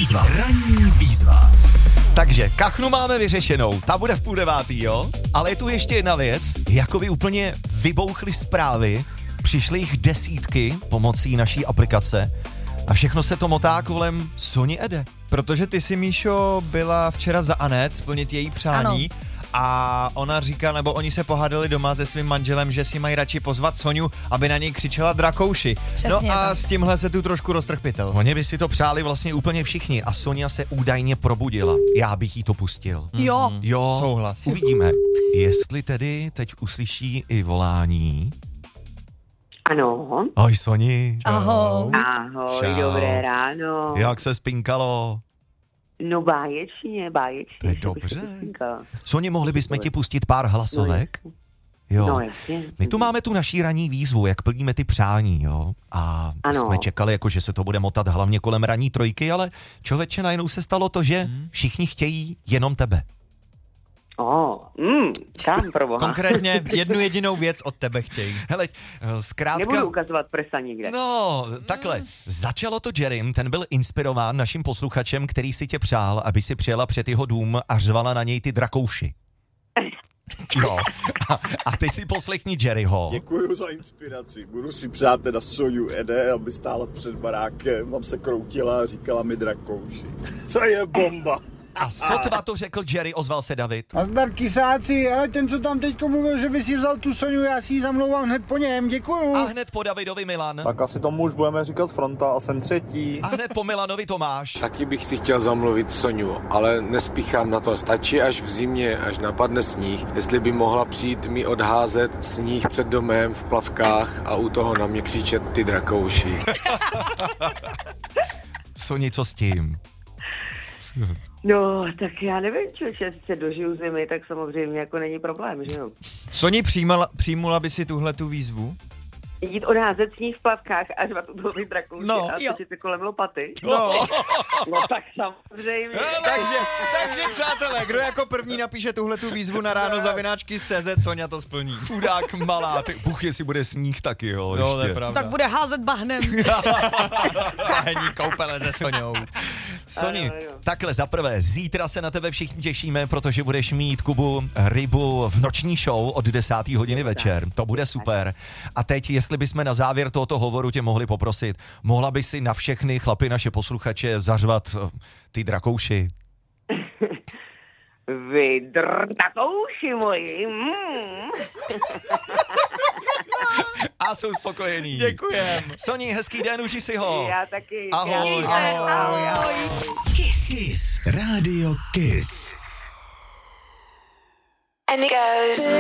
Ranní výzva. Takže kachnu máme vyřešenou, ta bude v 8:30, jo? Ale je tu ještě jedna věc, jako by úplně vybouchly zprávy, přišly jich desítky pomocí naší aplikace a všechno se to motá kolem Soni Ede. Protože ty si, Míšo, byla včera za Anet splnit její přání. Ano. A ona říká, nebo oni se pohádali doma se svým manželem, že si mají radši pozvat Soňu, aby na něj křičela Drakouši. Přesně no a tak. s tímhle se tu trošku roztrh pytel. Oni by si to přáli vlastně úplně všichni a Sonia se údajně probudila. Já bych jí to pustil. Jo. Jo, Souhlas. Uvidíme, jestli tedy teď uslyší i volání. Ano. Ahoj Soni. Ahoj. Ahoj, Čau. dobré ráno. Jak se spinkalo? No báječně. To je že bych dobře. se pospinkala. Soni, mohli bychom ti pustit pár hlasovek? Jo. No jasně. My tu máme tu naší ranní výzvu, jak plníme ty přání, jo. A Ano. jsme čekali, jako, že se to bude motat hlavně kolem ranní trojky, ale člověče, najednou se stalo to, že všichni chtějí jenom tebe. Kam pro boha? Konkrétně jednu jedinou věc od tebe chtějí. Hele, zkrátka... Nebudu ukazovat prsa nikde. No, takhle. Začalo to Jerrym, ten byl inspirován naším posluchačem, který si tě přál, aby si přijela před jeho dům a řvala na něj ty drakouši. Jo. A teď si poslechni Jerryho. Děkuju za inspiraci. Budu si přát teda Soňu Ede, aby stála před barákem, tam se kroutila a říkala mi Drakouši. To je bomba. A sotva to řekl Jerry, ozval se David. A zdar kysáci, ale ten, co tam teďko mluvil, že by si vzal tu Soňu, já si ji zamlouvám hned po něm, děkuju. A hned po Davidovi Milan. Tak asi tomu už budeme říkat Fronta a jsem třetí. A hned po Milanovi Tomáš. Taky bych si chtěl zamluvit Soňu, ale nespíchám na to. Stačí až v zimě, až napadne sníh, jestli by mohla přijít mi odházet sníh před domem v plavkách a u toho na mě křičet ty Drakouši. Soni, co s tím? No, tak já nevím, že se dožiju zimy, tak samozřejmě jako není problém, že jo? Soni přijmula by si tuhle tu výzvu? Jít odházet sníh v plavkách a řvat u toho Drakouši No, a jo. točit se kolem lopaty. No. No tak samozřejmě. takže přátelé, kdo jako první napíše tuhle tu výzvu na ráno @kiss.cz, Soňa to splní. Chudák malá, ty buch, jestli bude sníh taky, jo. No, to ještě. je pravda. Tak bude házet bahnem. Hení koupele se Soňou. Soni, Ano, jo. takhle zaprvé, zítra se na tebe všichni těšíme, protože budeš mít, Kubu, rybu v noční show od 10. hodiny večer. To bude super. A teď, jestli bychom na závěr tohoto hovoru tě mohli poprosit, mohla by si na všechny chlapy, naše posluchače, zařvat ty Drakouši. Vy Drakouši moji. A jsou spokojení. Děkujem. Soni, hezký den, uži si ho. Já taky. Ahoj. Měj se, ahoj. Kiss. Rádio Kiss. And it goes.